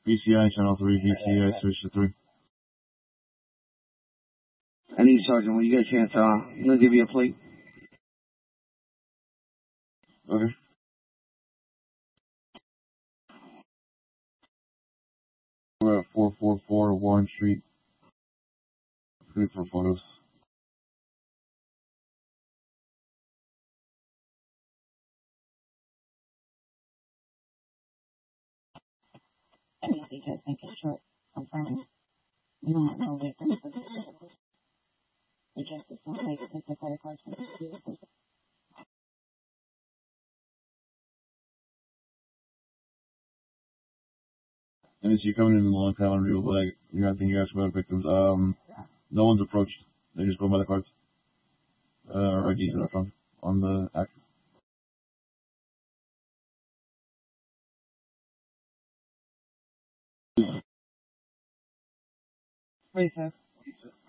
BCI, channel 3, BCI, switch to 3. I need Sergeant, when you get a chance, I'm going to give you a plate. Okay. We're at 444 Warren Street. Good for photos. Because think it's short. Confirming. You don't know where to put it. Because it's not like it's a credit card. And as you're coming in the long calendar, you're not thinking you asked about victims. No one's approached. They just go by the cards. Or IDs that are found on the act. Pretty fast.